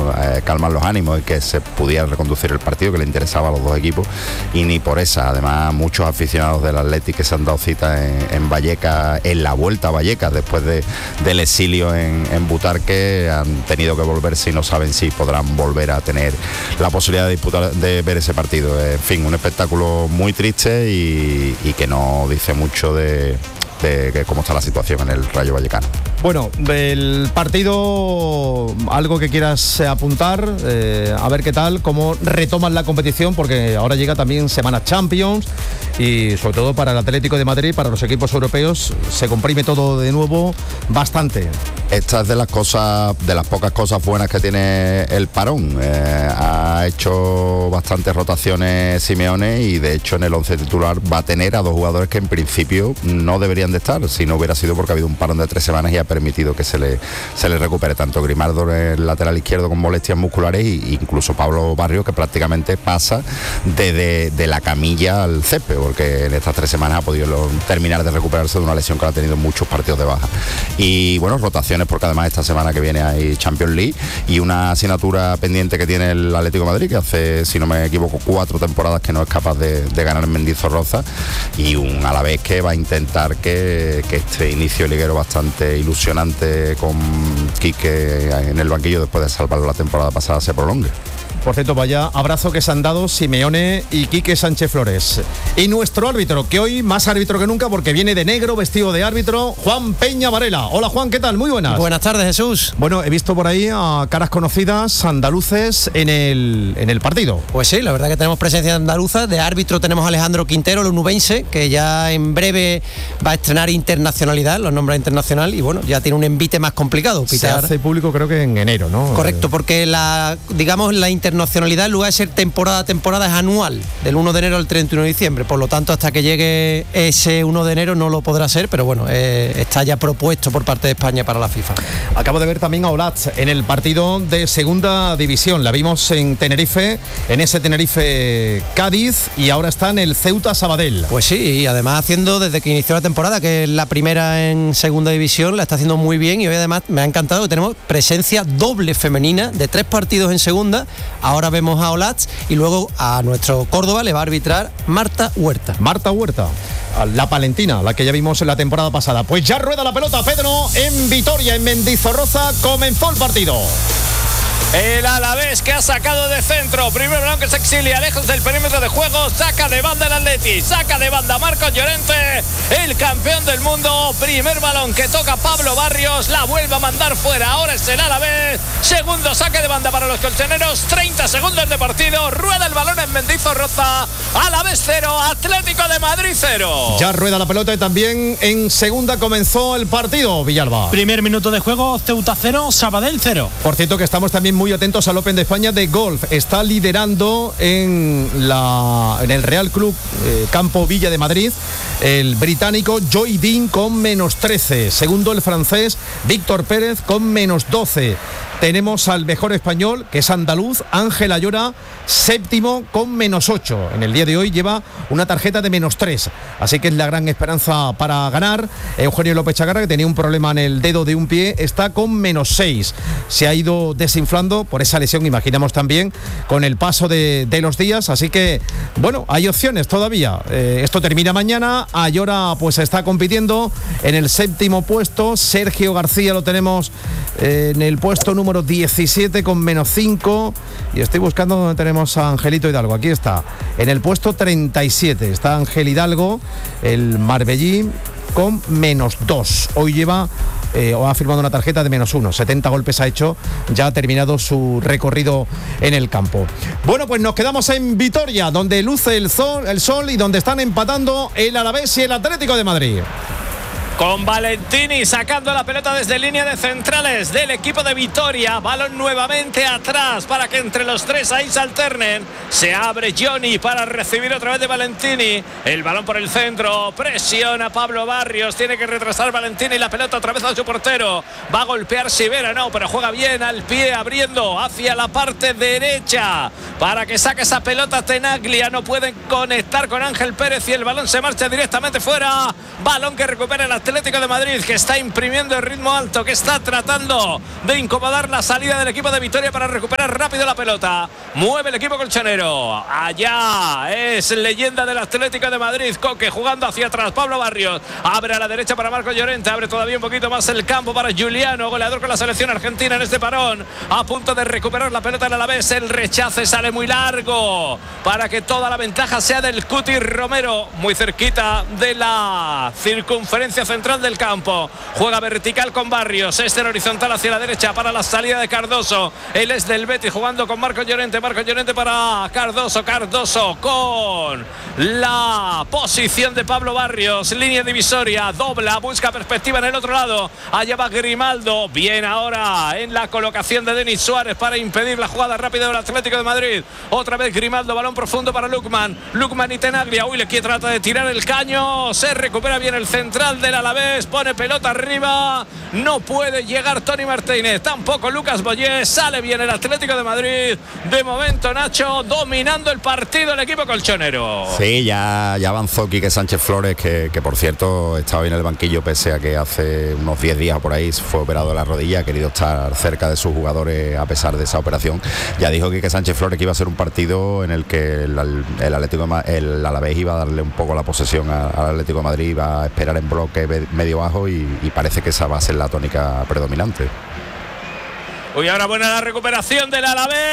calmar los ánimos y que se pudiera reconducir el partido, que le interesaba a los dos equipos, y ni por esa. Además, muchos aficionados del Athletic que se han dado cita en Vallecas, en la vuelta a Vallecas, después del exilio en Butarque, han tenido que volverse y no saben si podrán volver a tener la posibilidad de disputar, de ver ese partido. En fin, un espectáculo muy triste y que no dice mucho de cómo está la situación en el Rayo Vallecano. Bueno, del partido, algo que quieras apuntar, a ver qué tal, cómo retoman la competición, porque ahora llega también Semana Champions y sobre todo para el Atlético de Madrid, para los equipos europeos, se comprime todo de nuevo bastante. Esta es de las pocas cosas buenas que tiene el parón. Ha hecho bastantes rotaciones Simeone y de hecho en el 11 titular va a tener a dos jugadores que en principio no deberían de estar, si no hubiera sido porque ha habido un parón de 3 semanas y ha permitido que se le recupere tanto Grimaldo en el lateral izquierdo con molestias musculares e incluso Pablo Barrios, que prácticamente pasa de la camilla al césped, porque en estas 3 semanas ha podido terminar de recuperarse de una lesión que ha tenido muchos partidos de baja. Y bueno, rotaciones porque además esta semana que viene hay Champions League y una asignatura pendiente que tiene el Atlético de Madrid, que hace, si no me equivoco, 4 temporadas que no es capaz de ganar en Mendizorroza, y un Alavés que va a intentar que este inicio liguero bastante ilusionante con Quique en el banquillo después de salvarlo la temporada pasada se prolongue. Por cierto, vaya abrazo que se han dado Simeone y Quique Sánchez Flores. Y nuestro árbitro, que hoy más árbitro que nunca porque viene de negro, vestido de árbitro, Juan Peña Varela. Hola Juan, ¿qué tal? Muy buenas. Buenas tardes, Jesús. Bueno, he visto por ahí a caras conocidas andaluces en el partido. Pues sí, la verdad que tenemos presencia andaluza. De árbitro tenemos a Alejandro Quintero, el onubense, que ya en breve va a estrenar internacionalidad, los nombra internacional, y bueno, ya tiene un envite más complicado. Se hace público creo que en enero, ¿no? Correcto, porque la internacionalidad en lugar de ser temporada es anual, del 1 de enero al 31 de diciembre, por lo tanto hasta que llegue ese 1 de enero no lo podrá ser, pero bueno, está ya propuesto por parte de España para la FIFA. Acabo de ver también a Olatz en el partido de segunda división, la vimos en Tenerife, en ese Tenerife Cádiz, y ahora está en el Ceuta Sabadell. Pues sí, y además haciendo desde que inició la temporada, que es la primera en segunda división, la está haciendo muy bien, y hoy además me ha encantado que tenemos presencia doble femenina de 3 partidos en segunda. Ahora vemos a Olatz y luego a nuestro Córdoba le va a arbitrar Marta Huerta. Marta Huerta, la palentina, la que ya vimos en la temporada pasada. Pues ya rueda la pelota, Pedro, en Vitoria, en Mendizorroza, comenzó el partido. El Alavés que ha sacado de centro, primer balón que se exilia lejos del perímetro de juego, saca de banda el Atleti, saca de banda Marcos Llorente, el campeón del mundo, primer balón que toca Pablo Barrios, la vuelve a mandar fuera, ahora es el Alavés, segundo saque de banda para los colchoneros, 30 segundos de partido, rueda el balón en Mendizorroza, Alavés 0, Atlético de Madrid 0. Ya rueda la pelota y también en segunda comenzó el partido, Villalba. Primer minuto de juego, Ceuta 0, Sabadell 0. Por cierto que estamos también muy atentos al Open de España de golf. Está liderando en el Real Club Campo Villa de Madrid el británico Joy Dean con -13. Segundo el francés Víctor Pérez con -12. Tenemos al mejor español, que es andaluz, Ángel Ayora, séptimo con -8. En el día de hoy lleva una tarjeta de -3. Así que es la gran esperanza para ganar. Eugenio López Chagarra, que tenía un problema en el dedo de un pie, está con -6. Se ha ido desinflando por esa lesión, imaginamos también, con el paso de los días. Así que, bueno, hay opciones todavía. Esto termina mañana. Ayora pues está compitiendo en el séptimo puesto. Sergio García lo tenemos en el puesto número 17 con -5, y estoy buscando donde tenemos a Angelito Hidalgo. Aquí está, en el puesto 37 está Ángel Hidalgo, el marbellí, con -2. Hoy lleva o ha firmado una tarjeta de -1. 70 golpes ha hecho, ya ha terminado su recorrido en el campo. Bueno, pues nos quedamos en Vitoria, donde luce el sol y donde están empatando el Alavés y el Atlético de Madrid. Con Valentini sacando la pelota desde línea de centrales del equipo de Vitoria. Balón nuevamente atrás para que entre los tres ahí se alternen. Se abre Johnny para recibir otra vez de Valentini. El balón por el centro. Presiona Pablo Barrios. Tiene que retrasar Valentini la pelota otra vez a su portero. Va a golpear Sivera, no, pero juega bien al pie, abriendo hacia la parte derecha para que saque esa pelota Tenaglia. No pueden conectar con Ángel Pérez y el balón se marcha directamente fuera. Balón que recupera el Atlético Atlético de Madrid, que está imprimiendo el ritmo alto, que está tratando de incomodar la salida del equipo de Vitoria para recuperar rápido la pelota. Mueve el equipo colchonero. Allá es leyenda del Atlético de Madrid, Coque jugando hacia atrás. Pablo Barrios abre a la derecha para Marco Llorente, abre todavía un poquito más el campo para Giuliano, goleador con la selección argentina en este parón, a punto de recuperar la pelota en Alavés. El rechace sale muy largo para que toda la ventaja sea del Cuti Romero, muy cerquita de la circunferencia central del campo. Juega vertical con Barrios, este en horizontal hacia la derecha para la salida de Cardoso. Él es del Betis jugando con Marco Llorente para Cardoso con la posición de Pablo Barrios, línea divisoria, dobla, busca perspectiva en el otro lado. Allá va Grimaldo, bien ahora en la colocación de Denis Suárez para impedir la jugada rápida del Atlético de Madrid. Otra vez Grimaldo, balón profundo para Lukman y Tenaglia. Uy, le trata de tirar el caño, se recupera bien el central del Alavés, pone pelota arriba, no puede llegar Tony Martínez, tampoco Lucas Boyé. Sale bien el Atlético de Madrid, de momento, Nacho, dominando el partido el equipo colchonero. Sí, ya avanzó Quique Sánchez Flores, que por cierto estaba en el banquillo pese a que hace unos 10 días por ahí fue operado de la rodilla, ha querido estar cerca de sus jugadores a pesar de esa operación. Ya dijo Quique Sánchez Flores que iba a ser un partido en el que el Alavés iba a darle un poco la posesión al Atlético de Madrid, iba a esperar en bloque medio bajo y parece que esa va a ser la tónica predominante. Uy, ahora buena la recuperación del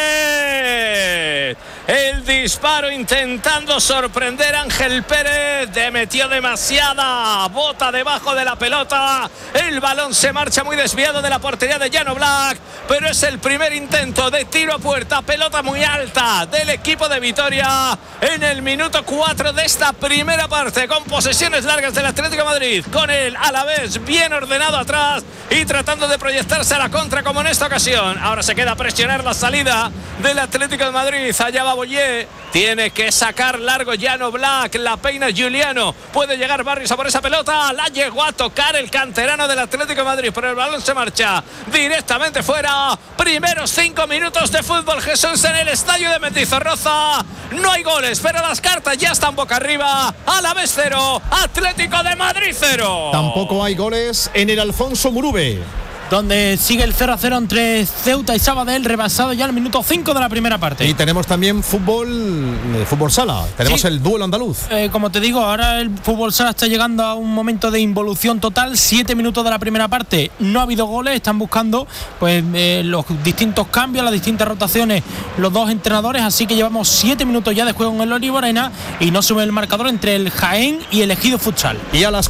Alavés. El disparo intentando sorprender a Ángel Pérez. Metió demasiada bota debajo de la pelota. El balón se marcha muy desviado de la portería de Jan Oblak. Pero es el primer intento de tiro a puerta. Pelota muy alta del equipo de Vitoria en el minuto 4 de esta primera parte. Con posesiones largas del Atlético de Madrid. Con el Alavés bien ordenado atrás y tratando de proyectarse a la contra como en esta ocasión. Ahora se queda a presionar la salida del Atlético de Madrid. Allá va Boyé, tiene que sacar largo Jan Oblak, la peina Giuliano, puede llegar Barrios a por esa pelota, la llegó a tocar el canterano del Atlético de Madrid, pero el balón se marcha directamente fuera. Primeros 5 minutos de fútbol, Jesús, en el estadio de Mendizorroza. No hay goles, pero las cartas ya están boca arriba. Alavés 0, Atlético de Madrid 0. Tampoco hay goles en el Alfonso Murube, donde sigue el 0-0 entre Ceuta y Sabadell, rebasado ya el minuto 5 de la primera parte. Y tenemos también fútbol sala, tenemos el duelo andaluz. Como te digo, ahora el fútbol sala está llegando a un momento de involución total. 7 minutos de la primera parte, no ha habido goles, están buscando pues los distintos cambios, las distintas rotaciones, los dos entrenadores, así que llevamos 7 minutos ya de juego en el Olivo Arena y no sube el marcador entre el Jaén y el Ejido Futsal. Y a las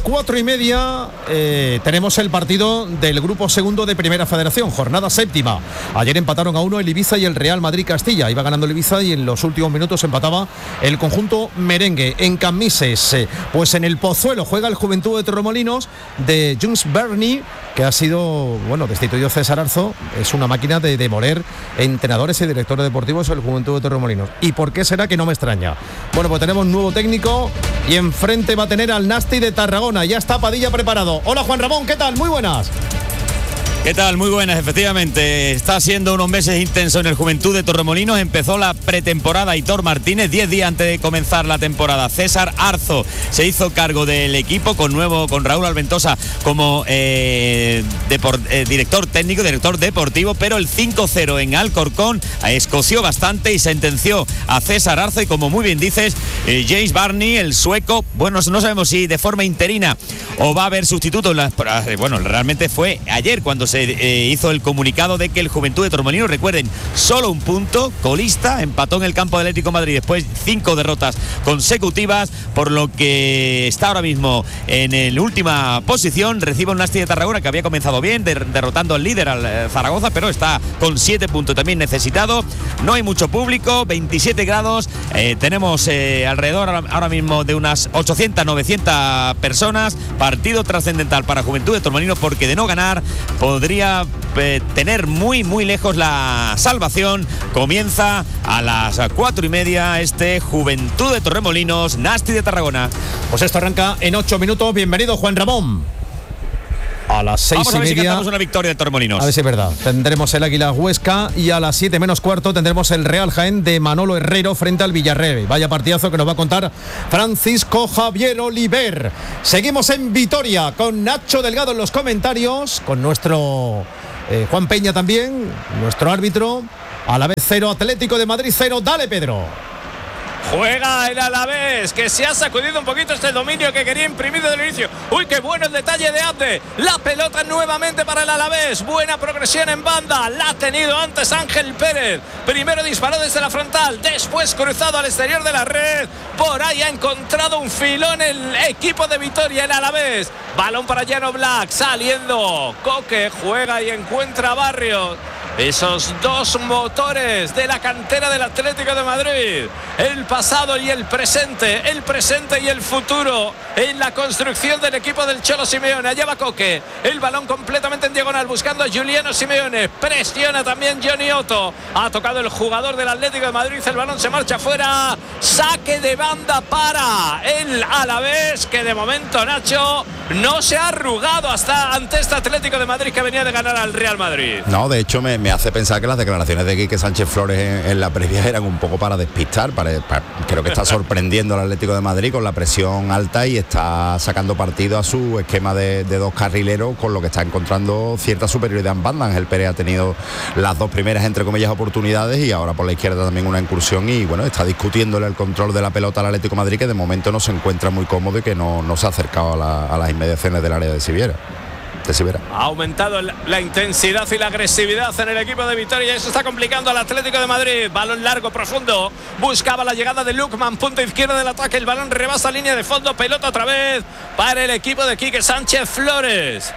4:30 tenemos el partido del grupo segundo de Primera Federación, jornada séptima. Ayer empataron a 1 el Ibiza y el Real Madrid Castilla. Iba ganando el Ibiza y en los últimos minutos empataba el conjunto merengue. En Camises, pues en el Pozuelo juega el Juventud de Torremolinos de Jules Berni, que ha sido, destituido César Arzo. Es una máquina de demoler entrenadores y directores deportivos el Juventud de Torremolinos. ¿Y por qué será? Que no me extraña. Bueno, pues tenemos nuevo técnico y enfrente va a tener al Nasti de Tarragona. Ya está Padilla preparado. Hola Juan Ramón, ¿qué tal? Muy buenas. ¿Qué tal? Muy buenas, efectivamente. Está siendo unos meses intensos en el Juventud de Torremolinos. Empezó la pretemporada Aitor Martínez, 10 días antes de comenzar la temporada. César Arzo se hizo cargo del equipo con Raúl Alventosa como director técnico, director deportivo, pero el 5-0 en Alcorcón escoció bastante y sentenció a César Arzo. Y como muy bien dices, James Barney, el sueco, no sabemos si de forma interina o va a haber sustituto. Realmente fue ayer cuando se hizo el comunicado de que el Juventud de Torremolinos, recuerden, solo un punto, colista, empató en el campo del Atlético de Madrid después 5 derrotas consecutivas, por lo que está ahora mismo en la última posición. Recibe un Nasti de Tarragona que había comenzado bien, derrotando al líder, al Zaragoza, pero está con 7 puntos también necesitado. No hay mucho público, 27 grados, tenemos alrededor ahora mismo de unas 800-900 personas. Partido trascendental para Juventud de Torremolinos, porque de no ganar podría tener muy lejos la salvación. Comienza a las 4:30 este Juventud de Torremolinos, Nasti de Tarragona. Pues esto arranca en 8 minutos. Bienvenido Juan Ramón. A las 6:30. Vamos a ver si cantamos una victoria de Torremolinos. A ver si es verdad. Tendremos el Águila Huesca y a las 7 menos cuarto tendremos el Real Jaén de Manolo Herrero frente al Villarreal. Vaya partidazo que nos va a contar Francisco Javier Oliver. Seguimos en Vitoria con Nacho Delgado en los comentarios, con nuestro Juan Peña también, nuestro árbitro. Alavés 0, Atlético de Madrid 0. Dale, Pedro. Juega el Alavés, que se ha sacudido un poquito este dominio que quería imprimir desde el inicio. Uy, qué bueno el detalle de Abde. La pelota nuevamente para el Alavés. Buena progresión en banda. La ha tenido antes Ángel Pérez. Primero disparó desde la frontal, después cruzado al exterior de la red. Por ahí ha encontrado un filón el equipo de Vitoria, el Alavés. Balón para Jan Oblak, saliendo. Coque juega y encuentra a Barrios. Esos dos motores de la cantera del Atlético de Madrid, el pasado y el presente y el futuro en la construcción del equipo del Cholo Simeone. Allá va Coque, el balón completamente en diagonal buscando a Giuliano Simeone, presiona también Johnny Otto, ha tocado el jugador del Atlético de Madrid, el balón se marcha fuera, saque de banda para el Alavés, que de momento, Nacho, no se ha arrugado hasta ante este Atlético de Madrid que venía de ganar al Real Madrid. No, de hecho me hace pensar que las declaraciones de Quique Sánchez Flores en la previa eran un poco para despistar. Creo que está sorprendiendo al Atlético de Madrid con la presión alta y está sacando partido a su esquema de dos carrileros, con lo que está encontrando cierta superioridad en banda. Ángel Pérez ha tenido las dos primeras, entre comillas, oportunidades, y ahora por la izquierda también una incursión, y bueno, está discutiéndole el control de la pelota al Atlético de Madrid, que de momento no se encuentra muy cómodo y que no se ha acercado a las inmediaciones del área de Siviera. Ha aumentado la intensidad y la agresividad en el equipo de Vitoria, y eso está complicando al Atlético de Madrid. Balón largo, profundo, buscaba la llegada de Lukman, punta izquierda del ataque, el balón rebasa línea de fondo, pelota otra vez para el equipo de Quique Sánchez Flores.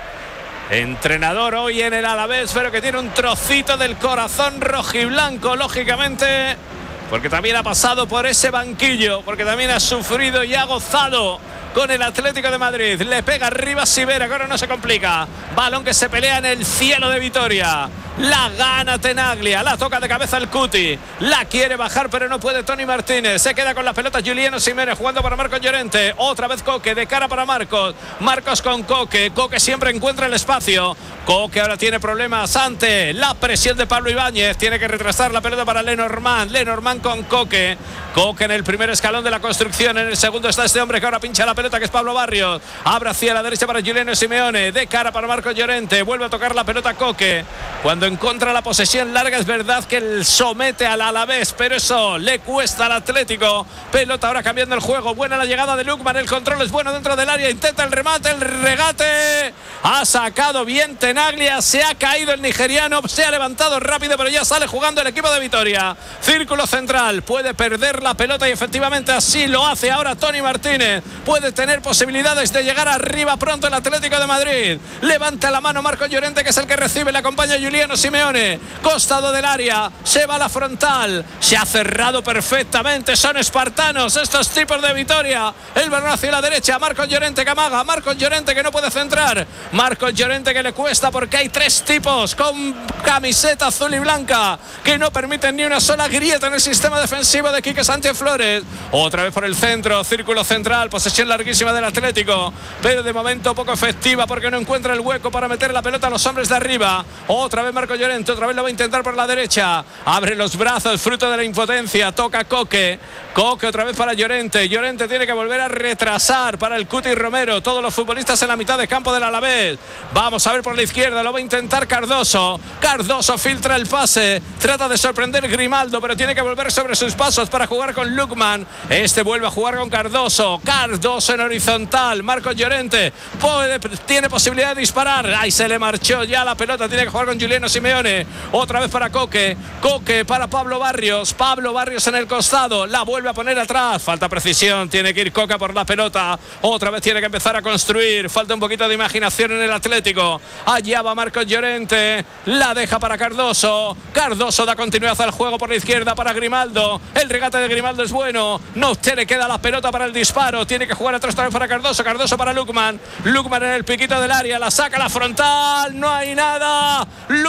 Entrenador hoy en el Alavés, pero que tiene un trocito del corazón rojiblanco, lógicamente, porque también ha pasado por ese banquillo, porque también ha sufrido y ha gozado con el Atlético de Madrid. Le pega arriba Sivera, que ahora no se complica. Balón que se pelea en el cielo de Vitoria. La gana Tenaglia, la toca de cabeza el Cuti. La quiere bajar, pero no puede Tony Martínez. Se queda con la pelota Giuliano Simeone, jugando para Marcos Llorente. Otra vez Coque, de cara para Marcos. Marcos con Coque. Coque siempre encuentra el espacio. Coque ahora tiene problemas ante la presión de Pablo Ibáñez. Tiene que retrasar la pelota para Lenormand. Lenormand con Coque. Coque en el primer escalón de la construcción. En el segundo está este hombre que ahora pincha la pelota, que es Pablo Barrios. Abre hacia la derecha para Giuliano Simeone. De cara para Marcos Llorente. Vuelve a tocar la pelota Coque. Cuando encuentra la posesión larga, es verdad que él somete al Alavés, pero eso le cuesta al Atlético. Pelota ahora cambiando el juego. Buena la llegada de Lukman. El control es bueno dentro del área. Intenta el remate, el regate. Ha sacado bien Tenaglia. Se ha caído el nigeriano. Se ha levantado rápido, pero ya sale jugando el equipo de Vitoria. Círculo central. Puede perder la pelota y efectivamente así lo hace ahora Tony Martínez. Puede tener posibilidades de llegar arriba pronto el Atlético de Madrid. Levanta la mano Marcos Llorente, que es el que recibe. Le acompaña Giuliano Simeone. Costado del área. Se va a la frontal. Se ha cerrado perfectamente. Son espartanos estos tipos de Vitoria. El balón hacia la derecha. Marcos Llorente que amaga. Marcos Llorente que no puede centrar. Marcos Llorente que le cuesta, porque hay tres tipos con camiseta azul y blanca que no permiten ni una sola grieta en el sistema defensivo de Quique Sánchez Flores. Otra vez por el centro. Círculo central. Posesión larguísima del Atlético, pero de momento poco efectiva, porque no encuentra el hueco para meter la pelota a los hombres de arriba. Otra vez Marcos Llorente. Otra vez lo va a intentar por la derecha. Abre los brazos, fruto de la impotencia. Toca Coque. Coque otra vez para Llorente. Llorente tiene que volver a retrasar para el Cuti Romero. Todos los futbolistas en la mitad de campo del Alavés. Vamos a ver por la izquierda. Lo va a intentar Cardoso. Cardoso filtra el pase. Trata de sorprender Grimaldo, pero tiene que volver sobre sus pasos para jugar con Lukman. Este vuelve a jugar con Cardoso. Cardoso en horizontal. Marcos Llorente tiene posibilidad de disparar. Ahí se le marchó ya la pelota. Tiene que jugar con Giuliano Simeone. Otra vez para Coque. Coque para Pablo Barrios. Pablo Barrios en el costado. La vuelve a poner atrás. Falta precisión. Tiene que ir Coca por la pelota. Otra vez tiene que empezar a construir. Falta un poquito de imaginación en el Atlético. Allá va Marcos Llorente. La deja para Cardoso. Cardoso da continuidad al juego por la izquierda para Grimaldo. El regate de Grimaldo es bueno. No le queda la pelota para el disparo. Tiene que jugar atrás también para Cardoso. Cardoso para Lukman. Lukman en el piquito del área. La saca a la frontal. No hay nada. Luz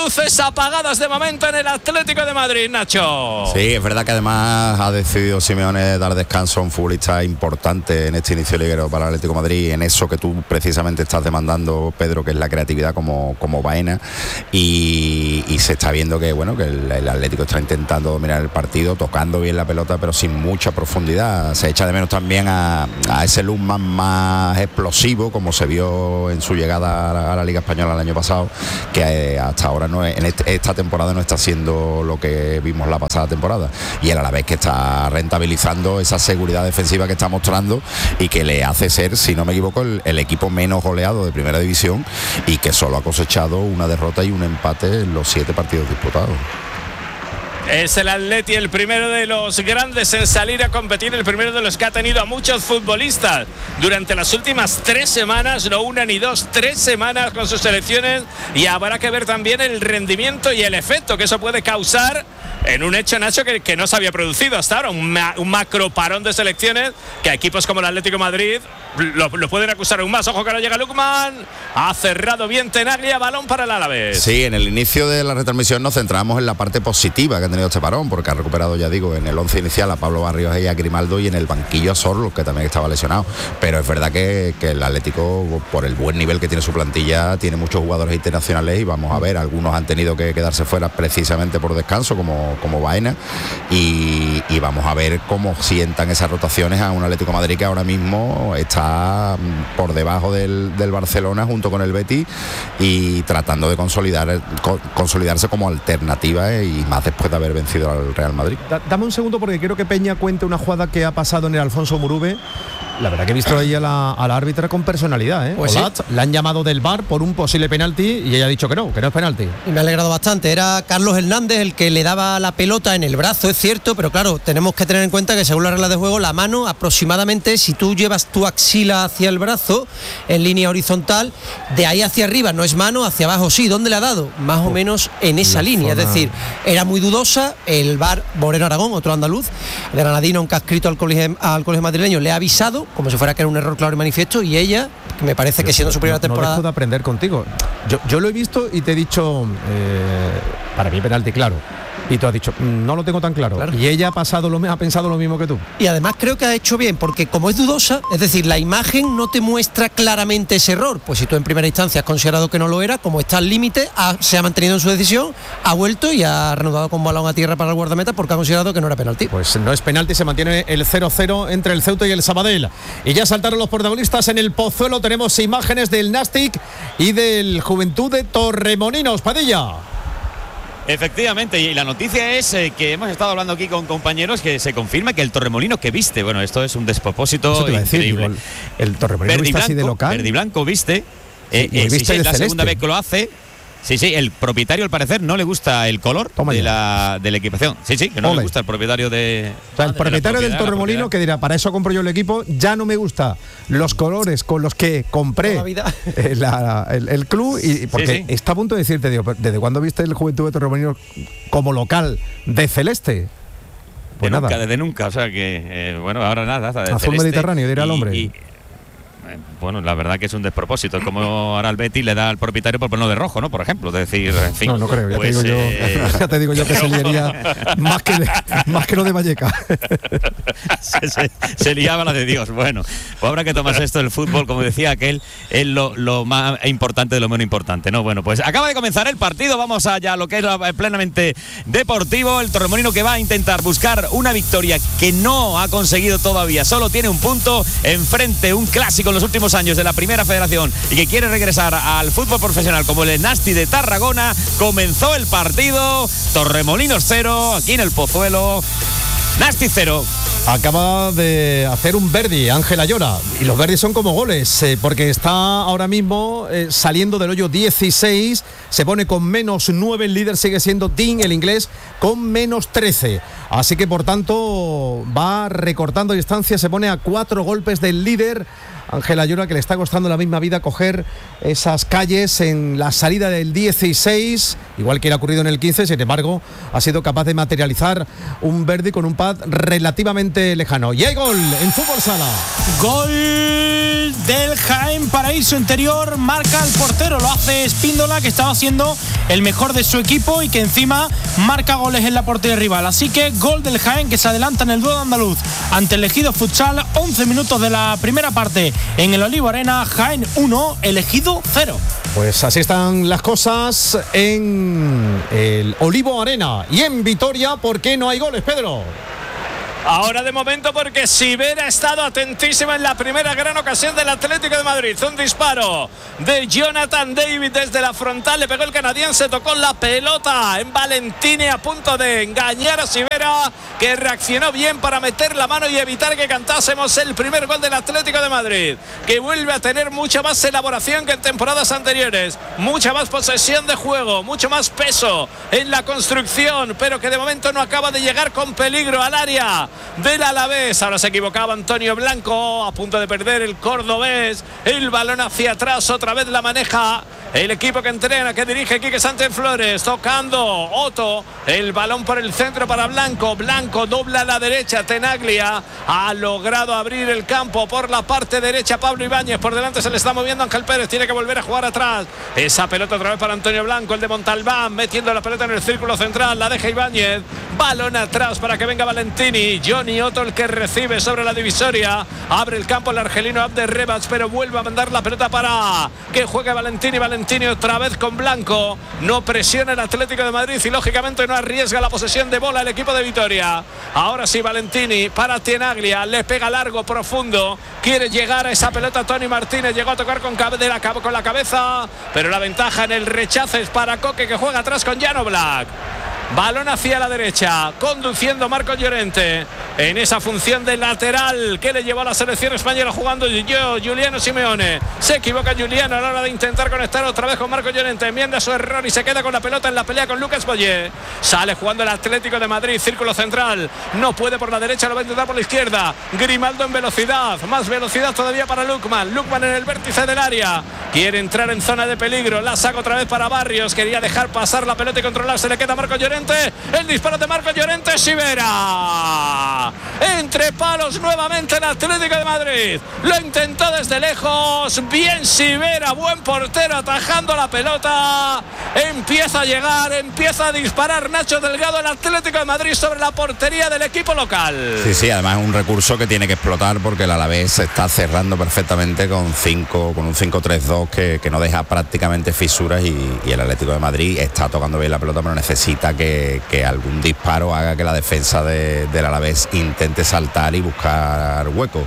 luces apagadas de momento en el Atlético de Madrid, Nacho. Sí, es verdad que además ha decidido Simeone dar descanso a un futbolista importante en este inicio liguero para el Atlético de Madrid, en eso que tú precisamente estás demandando, Pedro, que es la creatividad como Baena, y se está viendo que bueno, que el Atlético está intentando dominar el partido, tocando bien la pelota, pero sin mucha profundidad. Se echa de menos también a ese Luzman más explosivo, como se vio en su llegada a la Liga Española el año pasado, que hasta ahora esta temporada no está siendo lo que vimos la pasada temporada, y él a la vez que está rentabilizando esa seguridad defensiva que está mostrando y que le hace ser, si no me equivoco, el equipo menos goleado de primera división, y que solo ha cosechado una derrota y un empate en los 7 partidos disputados. Es el Atleti el primero de los grandes en salir a competir, el primero de los que ha tenido a muchos futbolistas durante las últimas 3 semanas, no una ni dos, 3 semanas con sus selecciones, y habrá que ver también el rendimiento y el efecto que eso puede causar en un hecho, Nacho, que no se había producido hasta ahora, un macro parón de selecciones que a equipos como el Atlético de Madrid lo pueden acusar aún más. Ojo que ahora llega Lukman, ha cerrado bien Tenaglia, balón para el Alavés. Sí, en el inicio de la retransmisión nos centramos en la parte positiva que ha tenido este parón, porque ha recuperado, ya digo, en el 11 inicial a Pablo Barrios y a Grimaldo, y en el banquillo a Sorlo, que también estaba lesionado. Pero es verdad que el Atlético, por el buen nivel que tiene su plantilla, tiene muchos jugadores internacionales, y vamos a ver, algunos han tenido que quedarse fuera precisamente por descanso, como Baena, y vamos a ver cómo sientan esas rotaciones a un Atlético de Madrid que ahora mismo está por debajo del Barcelona junto con el Betis, y tratando de consolidarse como alternativa, y más después de haber vencido al Real Madrid. Dame un segundo, porque quiero que Peña cuente una jugada que ha pasado en el Alfonso Murube. La verdad que he visto ahí a la árbitra con personalidad, ¿eh? Pues Olat, la han llamado del VAR por un posible penalti, y ella ha dicho que no es penalti. Y me ha alegrado bastante. Era Carlos Hernández el que le daba la pelota en el brazo, es cierto, pero claro, tenemos que tener en cuenta que según las reglas de juego, la mano aproximadamente, si tú llevas tu axila hacia el brazo en línea horizontal, de ahí hacia arriba no es mano, hacia abajo sí. ¿Dónde le ha dado? Más o menos en esa línea. Es decir, era muy dudosa. El VAR, Moreno Aragón, otro andaluz, granadino, aunque ha escrito al colegio madrileño, le ha avisado, como si fuera que era un error claro y manifiesto, y ella, que me parece que siendo su primera temporada... No dejo de aprender contigo. Yo lo he visto y te he dicho, para mí penalti, claro. Y tú has dicho, no lo tengo tan claro. Y ella ha pensado lo mismo que tú. Y además creo que ha hecho bien, porque como es dudosa, es decir, la imagen no te muestra claramente ese error. Pues si tú en primera instancia has considerado que no lo era, como está al límite, se ha mantenido en su decisión, ha vuelto y ha reanudado con balón a tierra para el guardameta, porque ha considerado que no era penalti. Pues no es penalti, se mantiene el 0-0 entre el Ceuta y el Sabadell. Y ya saltaron los protagonistas en el Pozuelo. Tenemos imágenes del Nastic y del Juventud de Torremolinos. Padilla. Efectivamente, y la noticia es que hemos estado hablando aquí con compañeros, que se confirma que el Torremolinos que viste, bueno, esto es un despropósito increíble. El Torremolinos viste así de local. Verde y blanco viste, viste es la segunda vez que lo hace. Sí, el propietario al parecer no le gusta el color de la equipación. Sí, que no le gusta el propietario de... O sea, el propietario del Torremolino que dirá, para eso compro yo el equipo, ya no me gusta los colores con los que compré el club, y porque está a punto de decirte, digo, ¿desde cuándo viste el Juventud de Torremolinos como local de celeste? Pues nada. Desde nunca, o sea que, bueno, ahora nada. Azul celeste, Mediterráneo, dirá el hombre. Bueno, la verdad que es un despropósito. Es como ahora el Betis le da al propietario por ponerlo de rojo, ¿no? Por ejemplo, es decir, en fin. No creo, ya te digo yo que se liaría más que lo de Valleca. se liaba la de Dios. Bueno, pues habrá que tomarse esto del fútbol, como decía aquel, es lo más importante de lo menos importante, ¿no? Bueno, pues acaba de comenzar el partido, vamos allá a lo que es plenamente deportivo. El Torremolino que va a intentar buscar una victoria que no ha conseguido todavía, solo tiene un punto enfrente, un clásico en los últimos años de la Primera Federación, y que quiere regresar al fútbol profesional como el Nasti de Tarragona. Comenzó el partido, Torremolinos 0, aquí en el Pozuelo, Nasti 0. Acaba de hacer un Verdi, Ángel Ayora, y los Verdis son como goles, porque está ahora mismo saliendo del hoyo 16, se pone con -9, el líder sigue siendo Dean, el inglés, con -13, así que por tanto va recortando distancia, se pone a 4 golpes del líder Ángel Ayora, que le está costando la misma vida coger esas calles en la salida del 16, igual que le ha ocurrido en el 15, sin embargo, ha sido capaz de materializar un verde con un pad relativamente lejano. Y hay gol en Fútbol Sala. Gol del Jaén Paraíso Interior, marca el portero, lo hace Espíndola, que estaba siendo el mejor de su equipo y que encima marca goles en la portería rival. Así que gol del Jaén, que se adelanta en el duelo andaluz ante el Ejido Futsal. 11 minutos de la primera parte en el Olivo Arena. Jaén 1, el Ejido 0. Pues así están las cosas en el Olivo Arena y en Vitoria. ¿Por qué no hay goles, Pedro? Ahora de momento porque Sivera ha estado atentísima en la primera gran ocasión del Atlético de Madrid. Un disparo de Jonathan David desde la frontal, le pegó el canadiense, tocó la pelota en Valentini a punto de engañar a Sivera, que reaccionó bien para meter la mano y evitar que cantásemos el primer gol del Atlético de Madrid, que vuelve a tener mucha más elaboración que en temporadas anteriores, mucha más posesión de juego, mucho más peso en la construcción, pero que de momento no acaba de llegar con peligro al área del Alavés. Ahora se equivocaba Antonio Blanco, a punto de perder el cordobés, el balón hacia atrás, otra vez la maneja el equipo que entrena, que dirige Quique Sánchez Flores, tocando Otto, el balón por el centro para Blanco, Blanco dobla a la derecha, Tenaglia ha logrado abrir el campo por la parte derecha, Pablo Ibáñez, por delante se le está moviendo Ángel Pérez, tiene que volver a jugar atrás, esa pelota otra vez para Antonio Blanco, el de Montalbán, metiendo la pelota en el círculo central, la deja Ibáñez, balón atrás para que venga Valentini, Johnny Otto el que recibe sobre la divisoria, abre el campo el argelino Abder Rebach, pero vuelve a mandar la pelota para que juegue Valentini otra vez con Blanco, no presiona el Atlético de Madrid y lógicamente no arriesga la posesión de bola el equipo de Vitoria. Ahora sí Valentini para Tenaglia, le pega largo, profundo, quiere llegar a esa pelota Tony Martínez, llegó a tocar con la cabeza, pero la ventaja en el rechazo es para Coque, que juega atrás con Jan Oblak. Balón hacia la derecha, conduciendo Marcos Llorente en esa función de lateral que le llevó a la selección española, jugando Juliano Simeone. Se equivoca Juliano a la hora de intentar conectar otra vez con Marcos Llorente, enmienda su error y se queda con la pelota en la pelea con Lucas Boyé. Sale jugando el Atlético de Madrid, círculo central, no puede por la derecha, lo va a intentar por la izquierda. Grimaldo en velocidad, más velocidad todavía para Lukman en el vértice del área, quiere entrar en zona de peligro, la saca otra vez para Barrios, quería dejar pasar la pelota y controlar, se le queda Marcos Llorente. El disparo de Marcos Llorente, Sivera entre palos nuevamente el Atlético de Madrid, lo intentó desde lejos, bien Sivera, buen portero atajando la pelota, empieza a llegar, empieza a disparar Nacho Delgado, el Atlético de Madrid sobre la portería del equipo local. Sí, además es un recurso que tiene que explotar porque el Alavés se está cerrando perfectamente con un 5-3-2 que no deja prácticamente fisuras y el Atlético de Madrid está tocando bien la pelota, pero necesita que algún disparo haga que la defensa del Alavés intente saltar y buscar hueco.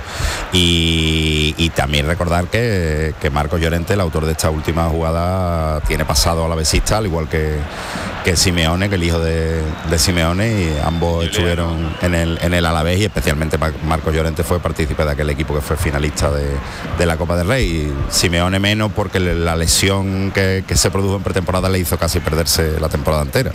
Y también recordar que Marcos Llorente, el autor de esta última jugada, tiene pasado alavesista, al igual que Simeone, que el hijo de Simeone, y ambos estuvieron en el Alavés, y especialmente Marcos Llorente fue partícipe de aquel equipo que fue finalista de la Copa del Rey. Y Simeone menos, porque la lesión que se produjo en pretemporada le hizo casi perderse la temporada entera.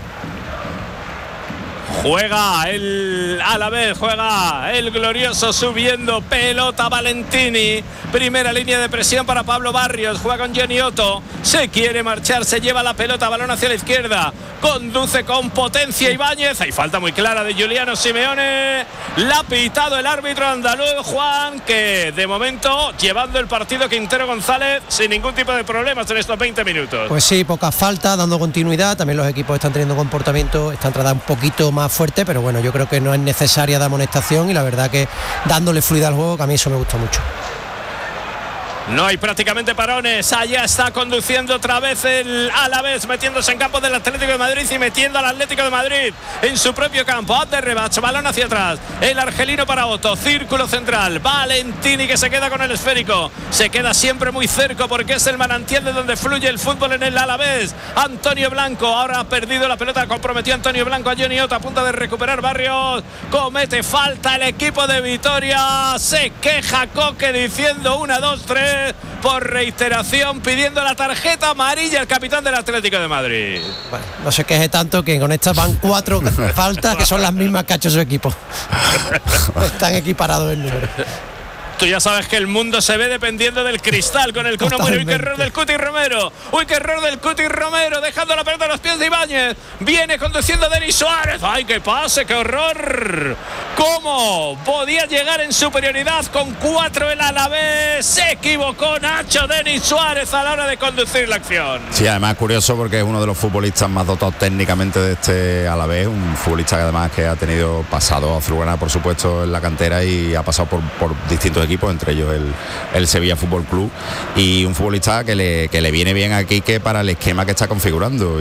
Juega el Alavés, juega el glorioso subiendo, pelota Valentini, primera línea de presión para Pablo Barrios, juega con Johnny Otto, se quiere marchar, se lleva la pelota, balón hacia la izquierda, conduce con potencia Ibáñez, hay falta muy clara de Juliano Simeone, la ha pitado el árbitro andaluz Juan, que de momento llevando el partido Quintero González sin ningún tipo de problemas en estos 20 minutos. Pues sí, poca falta, dando continuidad, también los equipos están teniendo comportamiento, están tratando un poquito más fuerte, pero bueno, yo creo que no es necesaria de amonestación y la verdad que dándole fluidez al juego, que a mí eso me gusta mucho. No hay prácticamente parones, allá está conduciendo otra vez el Alavés, metiéndose en campo del Atlético de Madrid y metiendo al Atlético de Madrid en su propio campo. Abder Rebach, balón hacia atrás, el argelino para Otto, círculo central, Valentini que se queda con el esférico, se queda siempre muy cerca porque es el manantial de donde fluye el fútbol en el Alavés. Antonio Blanco, ahora ha perdido la pelota, comprometió Antonio Blanco a Johnny Otto, a punto de recuperar Barrios, comete falta el equipo de Vitoria, se queja Coque diciendo 1, 2, 3 por reiteración, pidiendo la tarjeta amarilla al capitán del Atlético de Madrid. Bueno, no se queje tanto, que con estas van 4 faltas que son las mismas que ha hecho su equipo. Están equiparados el número. Tú ya sabes que el mundo se ve dependiendo del cristal con el que uno muere. Uy, qué error del Cuti Romero. Uy, qué error del Cuti Romero. Dejando la pelota a los pies de Ibáñez. Viene conduciendo Denis Suárez. ¡Ay, qué pase, qué horror! ¿Cómo podía llegar en superioridad con 4 el Alavés? Se equivocó Nacho Denis Suárez a la hora de conducir la acción. Sí, además curioso porque es uno de los futbolistas más dotados técnicamente de este Alavés. Un futbolista que además que ha tenido pasado a Azulgrana, por supuesto, en la cantera y ha pasado por distintos equipos, entre ellos el Sevilla Fútbol Club, y un futbolista que le viene bien a Quique para el esquema que está configurando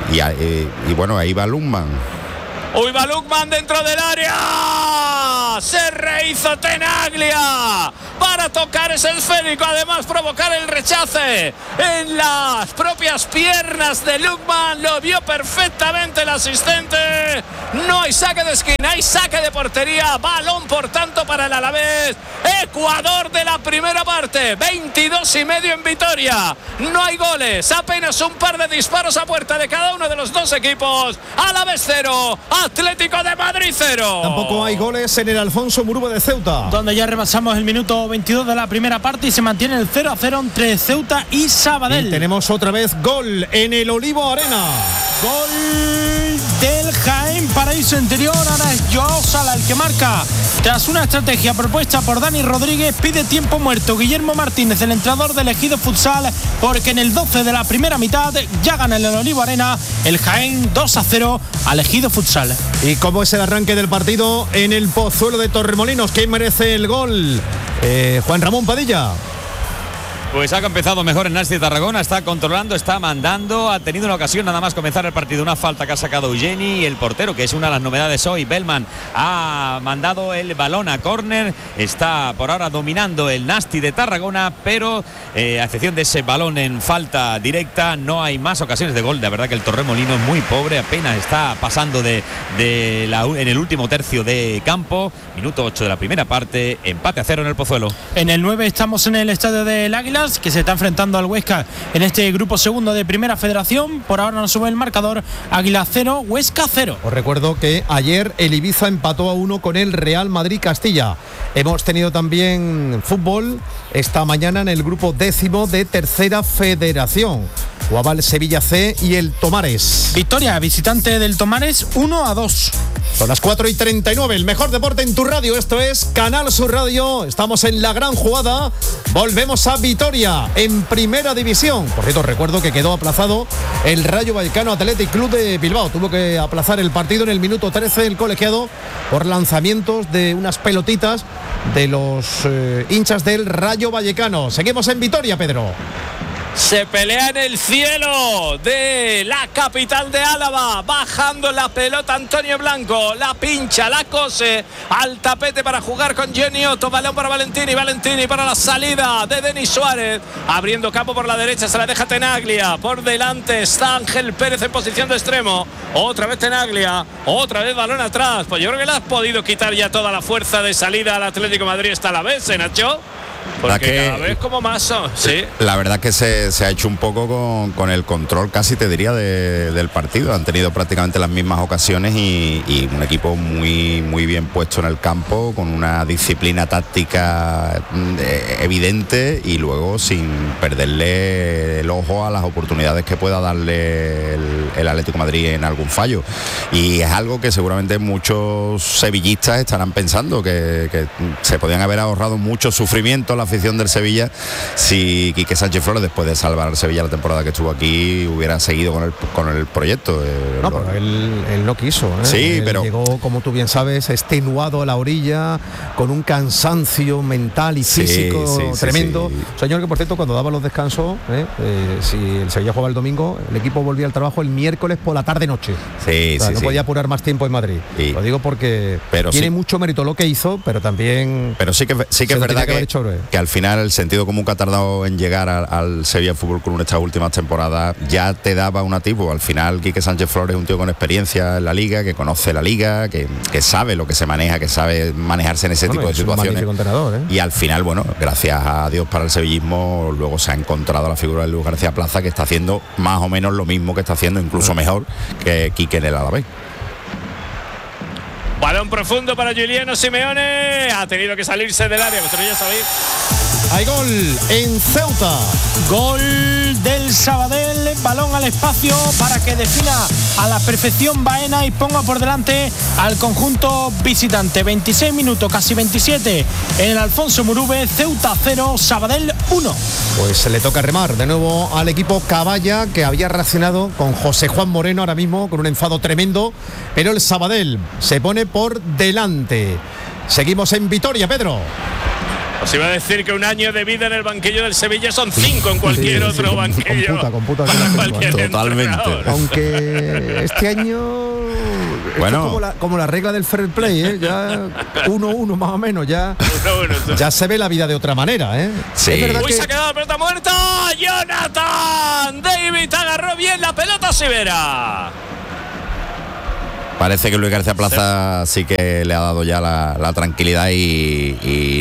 y bueno, ahí va Lukman. Uy, va Lukman dentro del área. Se rehizo Tenaglia para tocar ese esférico, además provocar el rechace en las propias piernas de Lukman. Lo vio perfectamente el asistente. No hay saque de esquina, hay saque de portería. Balón, por tanto, para el Alavés. Ecuador de la primera parte, 22:30 en Vitoria. No hay goles, apenas un par de disparos a puerta de cada uno de los dos equipos. Alavés 0, Atlético de Madrid 0. Tampoco hay goles en el Alfonso Muruba de Ceuta, donde ya rebasamos el minuto 22 de la primera parte y se mantiene el 0-0 entre Ceuta y Sabadell. Y tenemos otra vez gol en el Olivo Arena. Gol del Jaén, paraíso interior. Ahora es Joao Sala el que marca. Tras una estrategia propuesta por Dani Rodríguez, pide tiempo muerto Guillermo Martínez, el entrenador del Ejido Futsal, porque en el 12 de la primera mitad ya gana en el Olivo Arena el Jaén 2-0 al Ejido Futsal. ¿Y cómo es el arranque del partido en el Pozuelo de Torremolinos? ¿Quién merece el gol? Juan Ramón Padilla. Pues ha empezado mejor en Nasti Tarragona, está controlando, está mandando, ha tenido una ocasión nada más comenzar el partido, una falta que ha sacado Eugeni, y el portero, que es una de las novedades hoy, Bellman, ha mandado el balón a córner. Está por ahora dominando el Nasti de Tarragona, pero a excepción de ese balón en falta directa, no hay más ocasiones de gol. De verdad que el Torremolino es muy pobre, apenas está pasando en el último tercio de campo. Minuto 8 de la primera parte, empate a 0 en el Pozuelo. En el 9 estamos en el estadio del Águila, que se está enfrentando al Huesca en este grupo segundo de Primera Federación. Por ahora no sube el marcador. Águila 0, Huesca 0. Os recuerdo que ayer el Ibiza empató a 1 con el Real Madrid Castilla. Hemos tenido también fútbol esta mañana en el grupo 10º de Tercera Federación. Jugaba el Sevilla C y el Tomares. Victoria visitante del Tomares 1-2. Son las 4:39, el mejor deporte en tu radio. Esto es Canal Sur Radio. Estamos en la gran jugada. Volvemos a Vitoria en Primera División. Por cierto, recuerdo que quedó aplazado el Rayo Vallecano Athletic Club de Bilbao. Tuvo que aplazar el partido en el minuto 13 el colegiado por lanzamientos de unas pelotitas de los hinchas del Rayo Vallecano. Seguimos en Vitoria, Pedro. Se pelea en el cielo de la capital de Álava, bajando la pelota Antonio Blanco, la pincha, la cose al tapete para jugar con Jenny Otto. Balón para Valentini para la salida de Denis Suárez, abriendo campo por la derecha, se la deja Tenaglia, por delante está Ángel Pérez en posición de extremo, otra vez Tenaglia, otra vez balón atrás. Pues yo creo que le has podido quitar ya toda la fuerza de salida al Atlético de Madrid esta vlavés, Nacho. Porque cada vez como más sí. La verdad que se ha hecho un poco con el control, casi te diría, del partido. Han tenido prácticamente las mismas ocasiones y un equipo muy, muy bien puesto en el campo, con una disciplina táctica evidente y luego sin perderle el ojo a las oportunidades que pueda darle el Atlético de Madrid en algún fallo. Y es algo que seguramente muchos sevillistas estarán pensando, que se podían haber ahorrado mucho sufrimiento la afición del Sevilla si Quique Sánchez Flores, después de salvar al Sevilla la temporada que estuvo aquí, hubiera seguido con el proyecto. No, pero él no quiso. Sí, él pero llegó, como tú bien sabes, extenuado a la orilla, con un cansancio mental y físico tremendo. Sí. Señor, que por cierto, cuando daba los descansos, si el Sevilla jugaba el domingo, el equipo volvía al trabajo el miércoles por la tarde-noche. No podía apurar más tiempo en Madrid. Sí. Lo digo porque tiene mucho mérito lo que hizo, pero también... Pero sí que es verdad que al final el sentido común que ha tardado en llegar al Sevilla Fútbol Club en estas últimas temporadas ya te daba un atisbo. Al final Quique Sánchez Flores es un tío con experiencia en la liga, que conoce la liga, que sabe lo que se maneja, que sabe manejarse en ese tipo de situaciones. Y al final, bueno, gracias a Dios para el sevillismo, luego se ha encontrado la figura de Luis García Plaza, que está haciendo más o menos lo mismo que está haciendo, incluso mejor que Quique en el Alavés. Balón profundo para Giuliano Simeone. Ha tenido que salirse del área, pero ya sabéis. Hay gol en Ceuta. Gol del Sabadell, balón al espacio para que defina a la perfección Baena y ponga por delante al conjunto visitante. 26 minutos, casi 27 en el Alfonso Murube. Ceuta 0, Sabadell 1. Pues se le toca remar de nuevo al equipo Caballa, que había reaccionado con José Juan Moreno ahora mismo con un enfado tremendo, pero el Sabadell se pone por delante. Seguimos en Vitoria, Pedro. Os iba a decir que un año de vida en el banquillo del Sevilla son 5 en cualquier otro banquillo. Computa totalmente. Aunque este año, bueno, es como la regla del fair play, ¿eh? Ya 1-1 más o menos, ya se ve la vida de otra manera, ¿eh? Sí. Es verdad Uy, que se ha quedado la pelota muerta. Jonathan David agarró bien la pelota Sivera. Parece que Luis García Plaza sí que le ha dado ya la tranquilidad y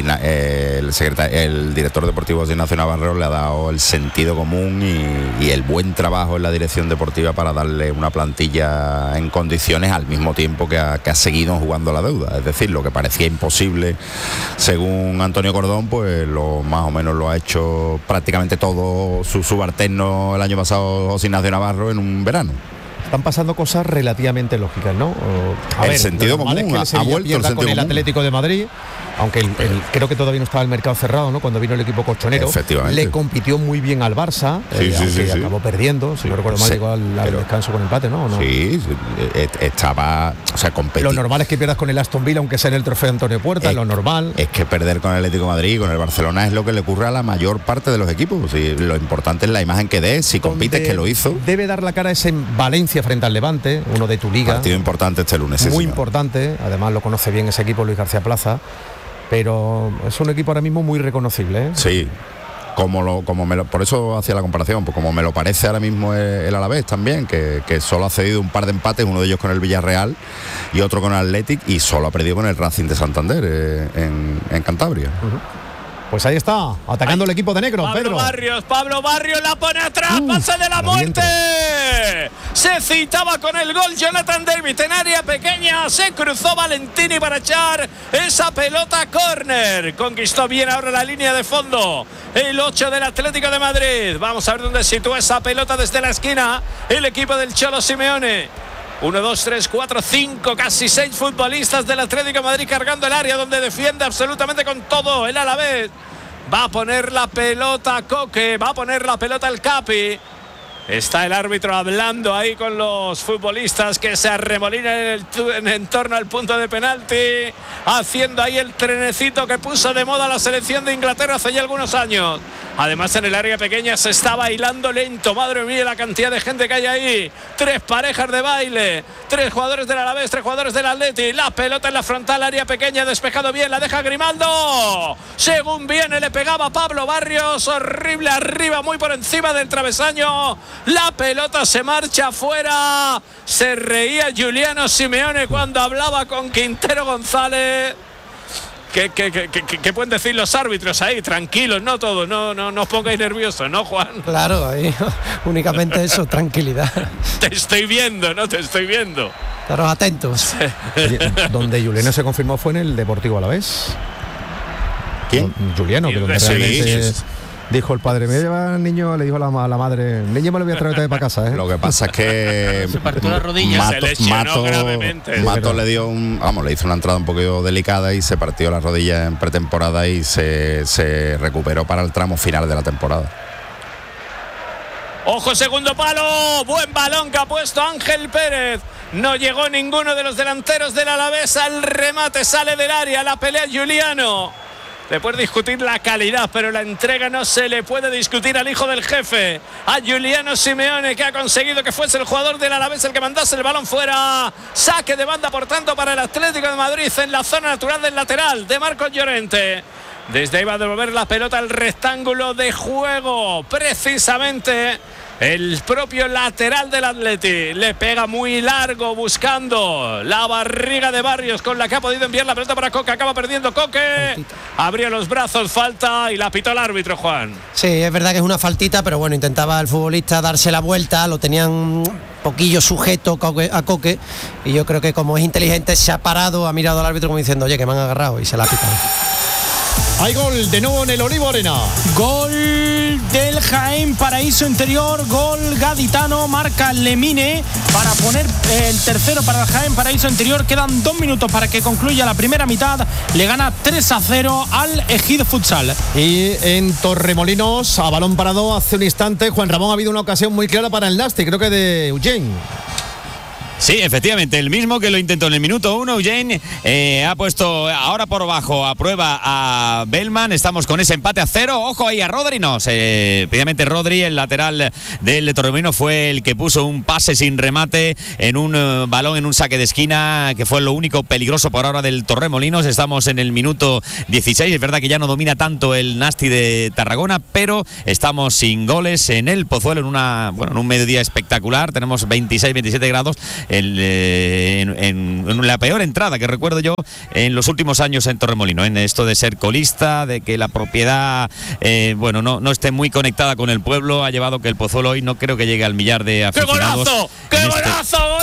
el director deportivo de Ignacio Navarro le ha dado el sentido común y el buen trabajo en la dirección deportiva para darle una plantilla en condiciones al mismo tiempo que ha seguido jugando la deuda. Es decir, lo que parecía imposible según Antonio Cordón, pues más o menos lo ha hecho prácticamente todo su subalterno el año pasado, José Ignacio Navarro, en un verano. están pasando cosas relativamente lógicas, ¿no? El sentido común, ha vuelto el sentido con el común. Atlético de Madrid, aunque creo que todavía no estaba el mercado cerrado, ¿no? Cuando vino el equipo colchonero, le compitió muy bien al Barça, aunque acabó perdiendo, si no recuerdo mal, llegó al descanso con empate, ¿no? Sí, estaba, o sea, Lo normal es que pierdas con el Aston Villa, aunque sea en el trofeo Antonio Puerta, lo normal. Es que perder con el Atlético de Madrid, con el Barcelona, es lo que le ocurre a la mayor parte de los equipos. Y lo importante es la imagen que des, si compites, que lo hizo. Debe dar la cara ese en Valencia frente al Levante, uno de tu liga. Partido importante este lunes. Muy importante, además lo conoce bien ese equipo Luis García Plaza, pero es un equipo ahora mismo muy reconocible, ¿eh? Sí. Por eso hacía la comparación, pues como me lo parece ahora mismo el Alavés también, que solo ha cedido un par de empates, uno de ellos con el Villarreal y otro con el Athletic, y solo ha perdido con el Racing de Santander en Cantabria. Pues ahí está, atacando el equipo de negro, Pedro. Pablo Barrios la pone atrás, pase de la muerte. Se citaba con el gol Jonathan David en área pequeña, se cruzó Valentini para echar esa pelota a córner. Conquistó bien ahora la línea de fondo el 8 del Atlético de Madrid. Vamos a ver dónde sitúa esa pelota desde la esquina el equipo del Cholo Simeone. 1, 2, 3, 4, 5, casi 6 futbolistas del Atlético de Madrid cargando el área, donde defiende absolutamente con todo el Alavés. Va a poner la pelota Coque, va a poner la pelota el Capi. Está el árbitro hablando ahí con los futbolistas que se arremolinan en torno al punto de penalti, haciendo ahí el trenecito que puso de moda la selección de Inglaterra hace ya algunos años. Además, en el área pequeña se está bailando lento. Madre mía, la cantidad de gente que hay ahí. 3 parejas de baile. 3 jugadores del Alavés, 3 jugadores del Atleti. La pelota en la frontal, área pequeña, despejado bien. La deja Grimaldo. Según viene, le pegaba Pablo Barrios. Horrible arriba, muy por encima del travesaño. La pelota se marcha afuera. Se reía Giuliano Simeone cuando hablaba con Quintero González. ¿Qué pueden decir los árbitros ahí? Tranquilos, no todos, no os pongáis nerviosos, ¿no, Juan? Claro, ahí únicamente eso, tranquilidad. Te estoy viendo, no te estoy viendo. Estaros atentos. Donde Giuliano se confirmó fue en el Deportivo Alavés. ¿Quién? Giuliano, que donde realmente dijo el padre, me lleva el niño, le dijo a la madre, el niño me lo voy a traer también para casa, ¿eh? Lo que pasa es que se partió la rodilla, se lesionó gravemente. Mato le dio le hizo una entrada un poquito delicada y se partió la rodilla en pretemporada y se recuperó para el tramo final de la temporada. Ojo, segundo palo, buen balón que ha puesto Ángel Pérez. No llegó ninguno de los delanteros del Alavés al remate, sale del área, la pelea Giuliano. Le puede discutir la calidad, pero la entrega no se le puede discutir al hijo del jefe, a Giuliano Simeone, que ha conseguido que fuese el jugador del Alavés el que mandase el balón fuera. Saque de banda, por tanto, para el Atlético de Madrid en la zona natural del lateral de Marcos Llorente. Desde ahí va a devolver la pelota al rectángulo de juego. Precisamente el propio lateral del Atleti. Le pega muy largo buscando la barriga de Barrios, con la que ha podido enviar la pelota para Coque. Acaba perdiendo Coque. Abrió los brazos, falta, y la pitó el árbitro, Juan. Sí, es verdad que es una faltita, pero bueno, intentaba el futbolista darse la vuelta. Lo tenían un poquillo sujeto a Coque. Y yo creo que como es inteligente se ha parado, ha mirado al árbitro como diciendo, oye, que me han agarrado, y se la ha pitado. Hay gol de nuevo en el Olivo Arena. Gol del Jaén Paraíso Interior, gol gaditano, marca Lemine para poner el tercero para el Jaén Paraíso Interior. Quedan 2 minutos para que concluya la primera mitad. Le gana 3-0 al Ejido Futsal. Y en Torremolinos, a balón parado hace un instante, Juan Ramón, ha habido una ocasión muy clara para el Nasti, creo que de Eugene. Sí, efectivamente, el mismo que lo intentó en el minuto 1, Eugene, ha puesto ahora por bajo a prueba a Bellman. Estamos con ese empate a 0. Ojo ahí a Rodri, no, precisamente Rodri, el lateral del Torremolinos, fue el que puso un pase sin remate en un balón, en un saque de esquina, que fue lo único peligroso por ahora del Torremolinos. Estamos en el minuto 16, es verdad que ya no domina tanto el Nasti de Tarragona, pero estamos sin goles en el Pozuelo, en un mediodía espectacular. Tenemos 26-27 grados. En la peor entrada que recuerdo yo en los últimos años en Torremolino, en esto de ser colista, de que la propiedad no esté muy conectada con el pueblo, ha llevado que el Pozuelo hoy no creo que llegue al millar de aficionados. ¡Qué golazo! ¡Qué golazo!